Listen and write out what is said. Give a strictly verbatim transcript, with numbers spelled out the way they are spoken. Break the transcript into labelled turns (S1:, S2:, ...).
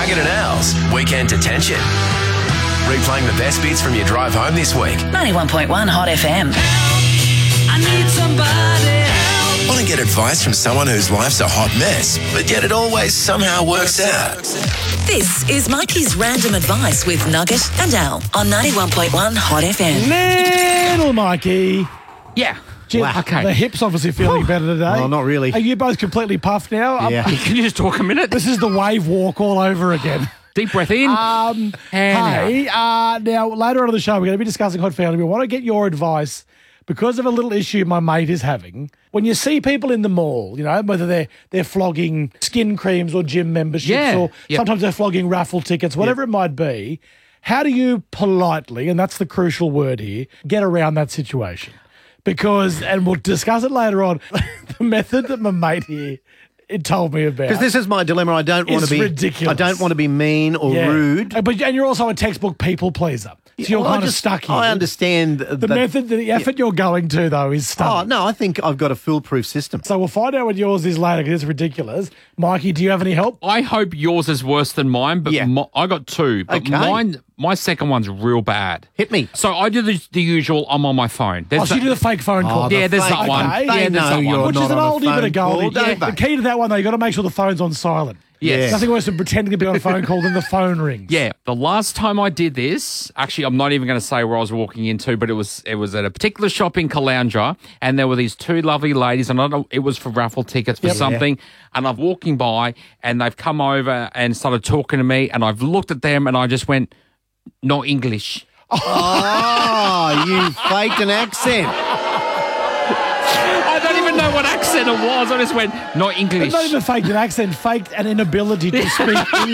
S1: Nugget and Al's Weekend Detention. Replaying the best bits from your drive home this week.
S2: ninety-one point one Hot F M.
S3: I need somebody help.
S1: Want to get advice from someone whose life's a hot mess, but yet it always somehow works out?
S2: This is Mikey's Random Advice with Nugget and Al on ninety-one point one Hot F M.
S4: Little Mikey.
S5: Yeah.
S4: Gee,
S5: Wow. Okay.
S4: The hip's obviously feeling better today.
S6: Well, not really.
S4: Are you both completely puffed now?
S6: Yeah.
S4: Um,
S5: Can you just talk a minute?
S4: this is the wave walk all over again.
S5: Deep breath in.
S4: Um,
S5: And
S4: hey, uh, now later on in the show, we're going to be discussing Hot Family. We want to get your advice because of a little issue my mate is having. When you see people in the mall, you know, whether they're they're flogging skin creams or gym memberships,
S5: Yeah.
S4: or
S5: Yep.
S4: sometimes they're flogging raffle tickets, whatever it might be. How do you politely, and that's the crucial word here, get around that situation? Because, and we'll discuss it later on, the method that my mate here it told me about.
S6: Because this is my dilemma. I don't want
S4: It's
S6: to be
S4: ridiculous.
S6: I don't want to be mean or
S4: Yeah.
S6: rude.
S4: Uh, But and you're also a textbook people pleaser. So you're
S6: Well, I
S4: kind of
S6: just-
S4: stuck here.
S6: I understand
S4: The
S6: that-
S4: method, the effort you're going to, though, is
S6: Oh
S4: stunning.
S6: no, I think I've got a foolproof system.
S4: So we'll find out what yours is later because it's ridiculous. Mikey, do you have any help?
S5: I hope yours is worse than mine, but
S6: Yeah.
S5: mi- I got two. But
S6: Okay.
S5: mine, my second one's real bad.
S6: Hit me.
S5: So I do the, the usual. I'm on my phone. There's
S4: Oh, so you
S5: that-
S4: do the fake phone call.
S6: Oh, the
S5: yeah, there's
S6: fake-
S5: that one.
S4: Okay.
S5: Yeah,
S4: They
S5: there's
S6: know
S5: that
S6: you're
S5: one.
S4: Which
S6: not
S4: is an
S6: on a
S4: oldie but a
S6: phone call,
S4: goldie.
S6: don't
S4: Yeah.
S6: they?
S4: The key to that one, though, you got to make sure the phone's on silent.
S5: Yes.
S4: Nothing worse than pretending to be on a phone call than the phone rings.
S5: Yeah, the last time I did this, actually, I'm not even going to say where I was walking into, but it was it was at a particular shop in Caloundra, and there were these two lovely ladies, and I don't know, it was for raffle tickets for
S4: Yep.
S5: something, and I'm walking by, and they've come over and started talking to me, and I've looked at them, and I just went, no English.
S6: Oh, you faked an accent.
S5: I don't even know what accent it was. I just went, not English.
S4: Not even faked an accent, faked an inability to speak English.